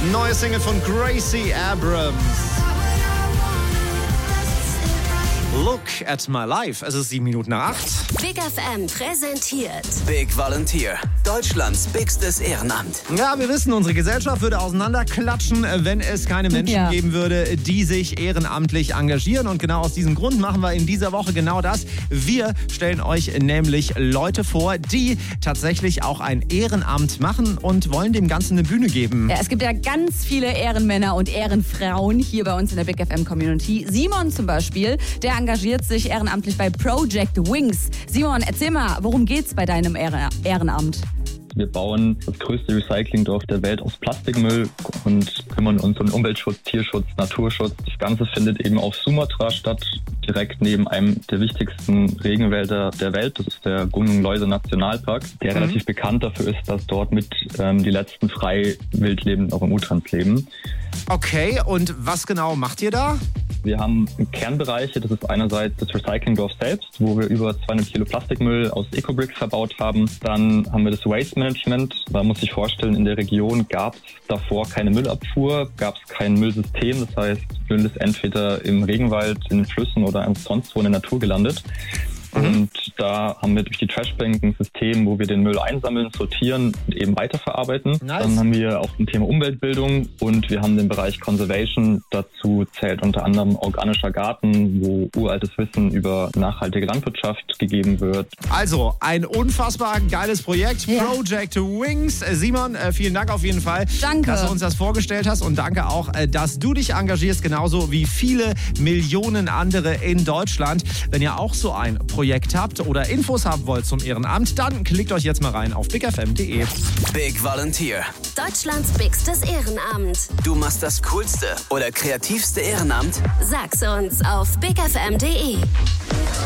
Neue Single von Gracie Abrams. Look at my life. Es ist 7 Minuten nach 8. Big FM präsentiert Big Volunteer, Deutschlands bigstes Ehrenamt. Ja, wir wissen, unsere Gesellschaft würde auseinanderklatschen, wenn es keine Menschen geben würde, die sich ehrenamtlich engagieren. Und genau aus diesem Grund machen wir in dieser Woche genau das. Wir stellen euch nämlich Leute vor, die tatsächlich auch ein Ehrenamt machen und wollen dem Ganzen eine Bühne geben. Ja, es gibt ja ganz viele Ehrenmänner und Ehrenfrauen hier bei uns in der Big FM Community. Simon zum Beispiel, der engagiert sich ehrenamtlich bei Project Wings. Simon, erzähl mal, worum geht's bei deinem Ehrenamt? Wir bauen das größte Recyclingdorf der Welt aus Plastikmüll und kümmern uns um Umweltschutz, Tierschutz, Naturschutz. Das Ganze findet eben auf Sumatra statt, direkt neben einem der wichtigsten Regenwälder der Welt. Das ist der Gunung Leuser Nationalpark, der relativ bekannt dafür ist, dass dort mit die letzten frei wildlebenden Orang-Utans leben. Okay, und was genau macht ihr da? Wir haben Kernbereiche, das ist einerseits das Recyclingdorf selbst, wo wir über 200 Kilo Plastikmüll aus Ecobricks verbaut haben. Dann haben wir das Waste Management. Man muss sich vorstellen, in der Region gab es davor keine Müllabfuhr, gab es kein Müllsystem. Das heißt, Müll ist entweder im Regenwald, in den Flüssen oder sonst wo in der Natur gelandet. Und da haben wir durch die Trashbank ein System, wo wir den Müll einsammeln, sortieren und eben weiterverarbeiten. Nice. Dann haben wir auch ein Thema Umweltbildung und wir haben den Bereich Conservation. Dazu zählt unter anderem organischer Garten, wo uraltes Wissen über nachhaltige Landwirtschaft gegeben wird. Also ein unfassbar geiles Projekt, Project Wings. Simon, vielen Dank auf jeden Fall, dass du uns das vorgestellt hast und danke auch, dass du dich engagierst, genauso wie viele Millionen andere in Deutschland. Wenn ihr auch so ein Projekt habt oder Infos haben wollt zum Ehrenamt, dann klickt euch jetzt mal rein auf bigfm.de. Big Volunteer, Deutschlands bigstes Ehrenamt. du machst das coolste oder kreativste Ehrenamt? Sag's uns auf bigfm.de.